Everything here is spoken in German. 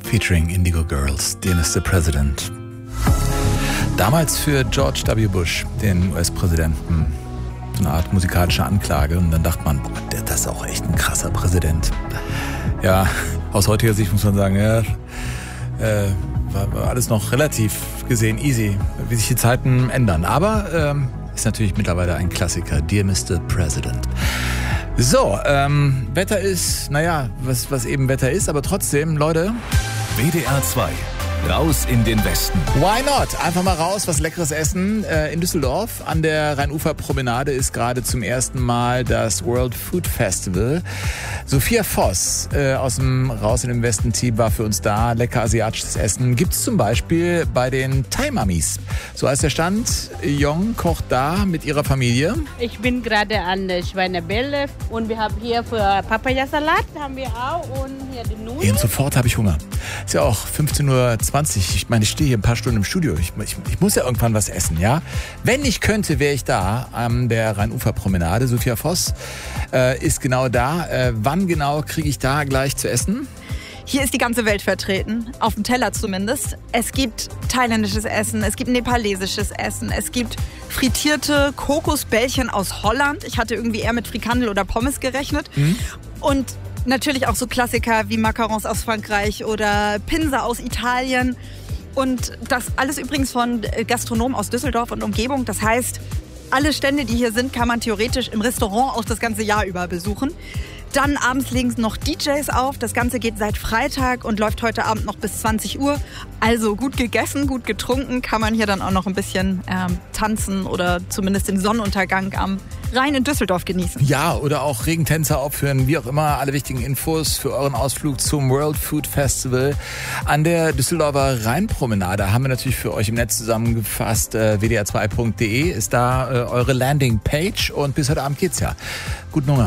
featuring Indigo Girls, Dear Mr. President. Damals für George W. Bush, den US-Präsidenten, so eine Art musikalische Anklage. Und dann dachte man, boah, das ist auch echt ein krasser Präsident. Ja, aus heutiger Sicht muss man sagen, ja, war alles noch relativ gesehen easy, wie sich die Zeiten ändern. Aber ist natürlich mittlerweile ein Klassiker, Dear Mr. President. So, Wetter ist, naja, was eben Wetter ist, aber trotzdem, Leute. WDR 2, raus in den Westen. Why not? Einfach mal raus, was Leckeres essen. In Düsseldorf an der Rheinufer-Promenade ist gerade zum ersten Mal das World Food Festival. Sophia Voss aus dem Raus in den Westen-Team war für uns da. Lecker asiatisches Essen gibt's zum Beispiel bei den Thai-Mamis. So heißt der Stand. Jong kocht da mit ihrer Familie. Ich bin gerade an der Schweinebälle und wir haben hier für Papayasalat haben wir auch und hier die Nudeln. Und sofort habe ich Hunger. Ist ja auch 15:20 Uhr. Ich meine, ich stehe hier ein paar Stunden im Studio. Ich muss ja irgendwann was essen, ja? Wenn ich könnte, wäre ich da an der Rheinufer-Promenade. Sophia Voss ist genau da. Wann genau kriege ich da gleich zu essen? Hier ist die ganze Welt vertreten, auf dem Teller zumindest. Es gibt thailändisches Essen, es gibt nepalesisches Essen, es gibt frittierte Kokosbällchen aus Holland. Ich hatte irgendwie eher mit Frikandel oder Pommes gerechnet. Und natürlich auch so Klassiker wie Macarons aus Frankreich oder Pinsa aus Italien. Und das alles übrigens von Gastronomen aus Düsseldorf und Umgebung. Das heißt, alle Stände, die hier sind, kann man theoretisch im Restaurant auch das ganze Jahr über besuchen. Dann abends legen noch DJs auf. Das Ganze geht seit Freitag und läuft heute Abend noch bis 20 Uhr. Also gut gegessen, gut getrunken, kann man hier dann auch noch ein bisschen tanzen oder zumindest den Sonnenuntergang am Rhein in Düsseldorf genießen. Ja, oder auch Regentänzer aufführen, wie auch immer. Alle wichtigen Infos für euren Ausflug zum World Food Festival an der Düsseldorfer Rheinpromenade haben wir natürlich für euch im Netz zusammengefasst. WDR2.de ist da eure Landingpage und bis heute Abend geht's ja. Guten Hunger.